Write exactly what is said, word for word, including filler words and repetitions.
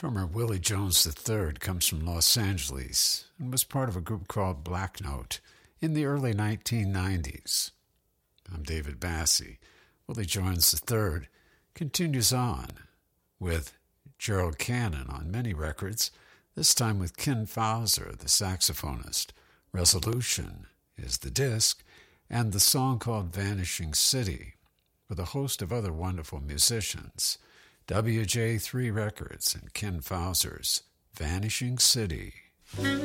Drummer Willie Jones the third comes from Los Angeles and was part of a group called Black Note in the early nineteen nineties. I'm David Bassie. Willie Jones the third continues on with Gerald Cannon on many records, this time with Ken Fowler, the saxophonist. Resolution is the disc, and the song called Vanishing City, with a host of other wonderful musicians. W J three Records and Ken Fowler's Vanishing City.